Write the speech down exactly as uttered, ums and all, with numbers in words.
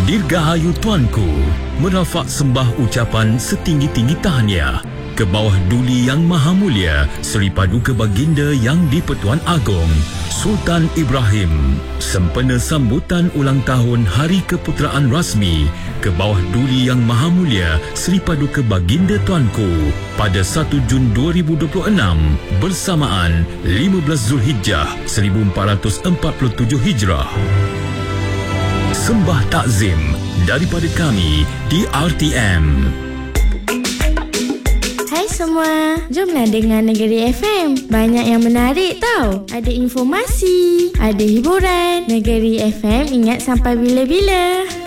Dirgahayu Tuanku, merafak sembah ucapan setinggi-tinggi tahniah ke bawah Duli Yang Maha Mulia Seri Paduka Baginda Yang di-Pertuan Agong Sultan Ibrahim, sempena sambutan ulang tahun Hari Keputeraan Rasmi ke bawah Duli Yang Maha Mulia Seri Paduka Baginda Tuanku pada satu Jun dua ribu dua puluh enam bersamaan lima belas Zulhijjah seribu empat ratus empat puluh tujuh Hijrah. Sembah takzim daripada kami di R T M. Hai semua, jomlah dengar Negeri F M. Banyak yang menarik tau. Ada informasi, ada hiburan. Negeri F M ingat sampai bila-bila.